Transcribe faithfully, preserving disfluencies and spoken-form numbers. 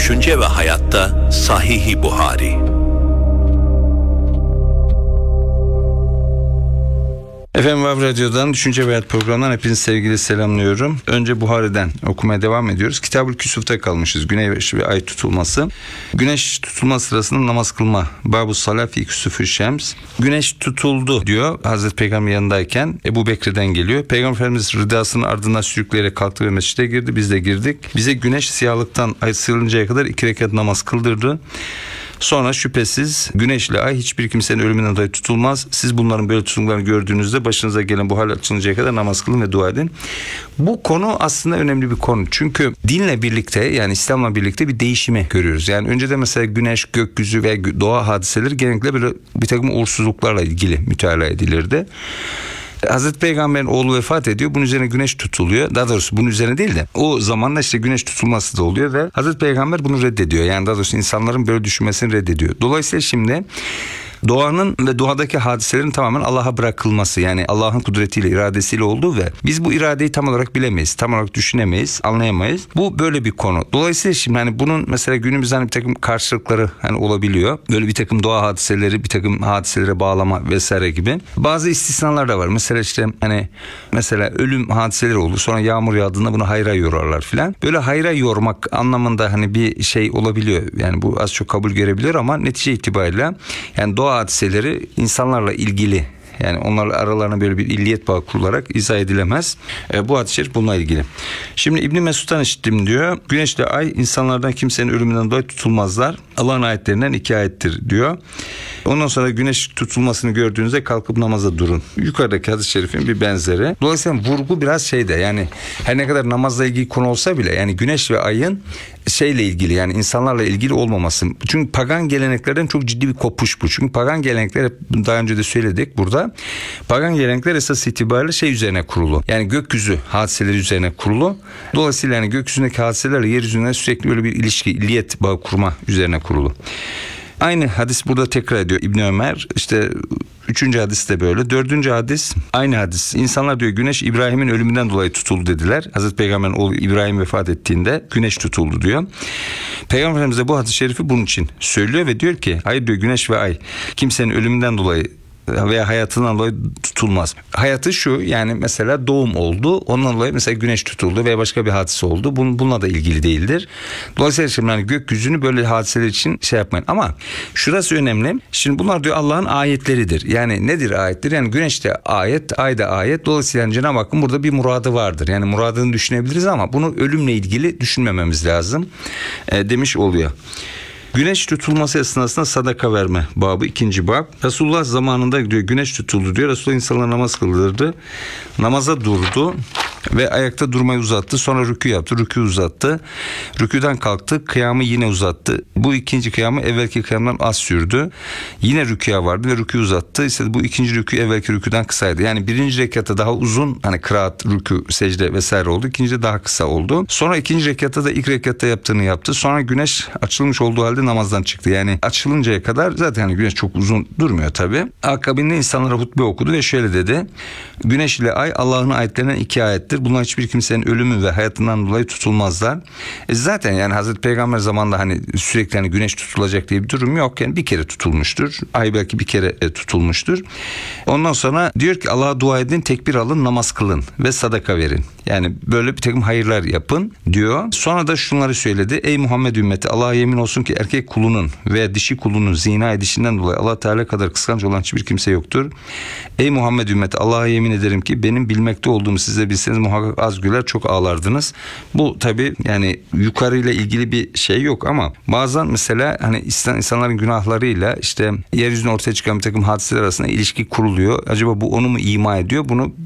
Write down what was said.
Düşünce ve Hayatta Sahih-i Buhari. Efendim Vav Radyo'dan Düşünce ve Hayat programından hepinizi sevgili selamlıyorum. Önce Buhari'den okumaya devam ediyoruz. Kitab-ül Küsuf'ta kalmışız. Güneş ve ay tutulması. Güneş tutulma sırasında namaz kılma. Babu Salah fi Küsuf-ü Şems. Güneş tutuldu diyor Hazreti Peygamber yanındayken. Ebu Bekir'den geliyor. Peygamber Efendimiz rıdasının ardından sürükleyerek kalktı ve mescide girdi. Biz de girdik. Bize güneş siyahlıktan ay sıyrılıncaya kadar iki rekat namaz kıldırdı. Sonra şüphesiz güneşle ay hiçbir kimsenin ölümünden dolayı tutulmaz. Siz bunların böyle tutulduklarını gördüğünüzde başınıza gelen bu hal açılıncaya kadar namaz kılın ve dua edin. Bu konu aslında önemli bir konu. Çünkü dinle birlikte, yani İslam'la birlikte bir değişimi görüyoruz. Yani önceden mesela güneş, gökyüzü ve doğa hadiseleri genellikle böyle bir takım uğursuzluklarla ilgili mütalaa edilirdi. Hazreti Peygamber'in oğlu vefat ediyor. Bunun üzerine güneş tutuluyor. Daha doğrusu bunun üzerine değil de o zamanla işte güneş tutulması da oluyor ve Hazreti Peygamber bunu reddediyor. Yani daha doğrusu insanların böyle düşünmesini reddediyor. Dolayısıyla şimdi doğanın ve doğadaki hadiselerin tamamen Allah'a bırakılması, yani Allah'ın kudretiyle, iradesiyle olduğu ve biz bu iradeyi tam olarak bilemeyiz, tam olarak düşünemeyiz, anlayamayız. Bu böyle bir konu. Dolayısıyla şimdi hani bunun mesela günümüzde hani bir takım karşılıkları hani olabiliyor. Böyle bir takım doğa hadiseleri, bir takım hadiselere bağlama vesaire gibi. Bazı istisnalar da var. Mesela işte hani mesela ölüm hadiseleri oldu. Sonra yağmur yağdığında bunu hayra yorarlar filan. Böyle hayra yormak anlamında hani bir şey olabiliyor. Yani bu az çok kabul görebiliyor ama netice itibariyle yani doğa hadiseleri insanlarla ilgili, yani onlarla aralarına böyle bir illiyet bağı kurularak izah edilemez. E, bu hadis-i şerif bununla ilgili. Şimdi İbn Mesud'dan işittim diyor. Güneşle ay insanlardan kimsenin ölümünden dolayı tutulmazlar. Allah'ın ayetlerinden iki ayettir diyor. Ondan sonra güneş tutulmasını gördüğünüzde kalkıp namaza durun. Yukarıdaki hadis-i şerifin bir benzeri. Dolayısıyla vurgu biraz şeyde, yani her ne kadar namazla ilgili konu olsa bile yani güneş ve ayın şeyle ilgili, yani insanlarla ilgili olmaması. Çünkü pagan geleneklerden çok ciddi bir kopuş bu. Çünkü pagan gelenekler, daha önce de söyledik burada. Pagan gelenekler esas itibariyle şey üzerine kurulu. Yani gökyüzü hadiseleri üzerine kurulu. Dolayısıyla yani gökyüzündeki hadiselerle yeryüzüne sürekli böyle bir ilişki, illiyet bağı kurma üzerine kurulu. Aynı hadis burada tekrar ediyor İbn Ömer. İşte üçüncü hadis de böyle. Dördüncü hadis aynı hadis. İnsanlar diyor güneş İbrahim'in ölümünden dolayı tutuldu dediler. Hazreti Peygamber'in oğlu İbrahim vefat ettiğinde güneş tutuldu diyor. Peygamber Efendimiz de bu hadis-i şerifi bunun için söylüyor ve diyor ki hayır diyor, güneş ve ay kimsenin ölümünden dolayı veya hayatından dolayı tutulmaz. Hayatı şu, yani mesela doğum oldu. Ondan dolayı mesela güneş tutuldu veya başka bir hadise oldu. Bunun, bununla da ilgili değildir. Dolayısıyla şimdi yani gökyüzünü böyle hadiseler için şey yapmayın. Ama şurası önemli. Şimdi bunlar diyor Allah'ın ayetleridir. Yani nedir ayettir? Yani güneş de ayet, ay da ayet. Dolayısıyla yani Cenab-ı Hakk'ın burada bir muradı vardır. Yani muradını düşünebiliriz ama bunu ölümle ilgili düşünmememiz lazım e, demiş oluyor. Güneş tutulması esnasında sadaka verme babı, ikinci bab. Resulullah zamanında diyor güneş tutuldu diyor. Resulullah insanlara namaz kıldırdı. Namaza durdu ve ayakta durmayı uzattı. Sonra rükû yaptı. Rükû uzattı. Rükûden kalktı. Kıyamı yine uzattı. Bu ikinci kıyamı evvelki kıyamdan az sürdü. Yine rükûya vardı ve rükû uzattı. İşte bu ikinci rükû evvelki rükûden kısaydı. Yani birinci rekatta daha uzun, hani kıraat, rükû, secde vesaire oldu. İkinci daha kısa oldu. Sonra ikinci rekatta da ilk rekatta yaptığını yaptı. Sonra güneş açılmış olduğu halde namazdan çıktı. Yani açılıncaya kadar zaten hani güneş çok uzun durmuyor tabii. Akabinde insanlara hutbe okudu ve şöyle dedi. Güneş ile ay Allah'ın ayetlerinden iki ayettir. Bunlar hiçbir kimsenin ölümü ve hayatından dolayı tutulmazlar. E zaten yani Hazreti Peygamber zamanında hani sürekli hani güneş tutulacak diye bir durum yok. Yani bir kere tutulmuştur. Ay belki bir kere e, tutulmuştur. Ondan sonra diyor ki Allah'a dua edin, tekbir alın, namaz kılın ve sadaka verin. Yani böyle bir takım hayırlar yapın diyor. Sonra da şunları söyledi. Ey Muhammed ümmeti, Allah'a yemin olsun ki erkek kulunun veya dişi kulunun zina edişinden dolayı Allah Teala kadar kıskanç olan hiçbir kimse yoktur. Ey Muhammed ümmeti, Allah'a yemin ederim ki benim bilmekte olduğumu siz de bilseniz muhakkak az güler çok ağlardınız. Bu tabi yani yukarıyla ilgili bir şey yok ama bazen mesela hani insanların günahlarıyla işte yeryüzünde ortaya çıkan bir takım hadiseler arasında ilişki kuruluyor. Acaba bu onu mu ima ediyor? Bunu